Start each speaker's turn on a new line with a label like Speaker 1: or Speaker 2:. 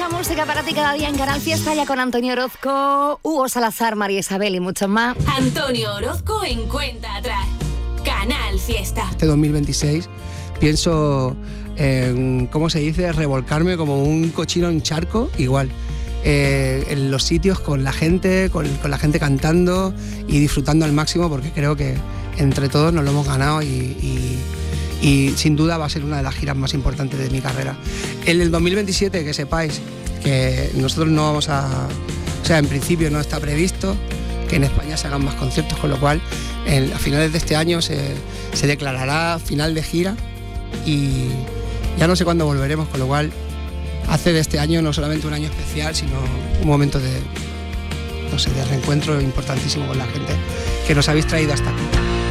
Speaker 1: Mucha música para ti cada día en Canal Fiesta, ya con Antonio Orozco, Hugo Salazar, María Isabel y muchos más.
Speaker 2: Antonio Orozco en Cuenta Atrás, Canal Fiesta.
Speaker 3: Este 2026 pienso en, ¿cómo se dice?, revolcarme como un cochino en charco, igual. En los sitios con la gente cantando y disfrutando al máximo, porque creo que entre todos nos lo hemos ganado y sin duda va a ser una de las giras más importantes de mi carrera. En el 2027, que sepáis que nosotros no vamos a... O sea, en principio no está previsto que en España se hagan más conciertos, con lo cual a finales de este año se declarará final de gira y ya no sé cuándo volveremos, con lo cual hace de este año no solamente un año especial, sino un momento de reencuentro importantísimo con la gente que nos habéis traído hasta aquí.